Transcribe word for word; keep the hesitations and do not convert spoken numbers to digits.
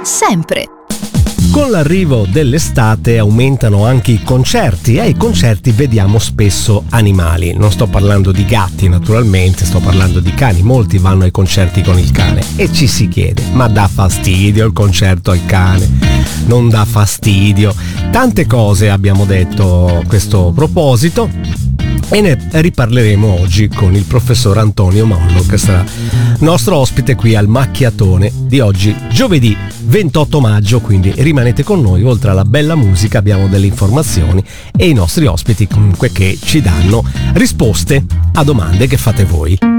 sempre. Con l'arrivo dell'estate aumentano anche i concerti e ai concerti vediamo spesso animali. Non sto parlando di gatti naturalmente, sto parlando di cani. Molti vanno ai concerti con il cane e ci si chiede: ma dà fastidio il concerto al cane? Non dà fastidio? Tante cose abbiamo detto a questo proposito e ne riparleremo oggi con il professor Antonio Mollo, che sarà nostro ospite qui al Macchiatone di oggi, giovedì ventotto maggio, quindi rimanete con noi. Oltre alla bella musica abbiamo delle informazioni e i nostri ospiti comunque che ci danno risposte a domande che fate voi.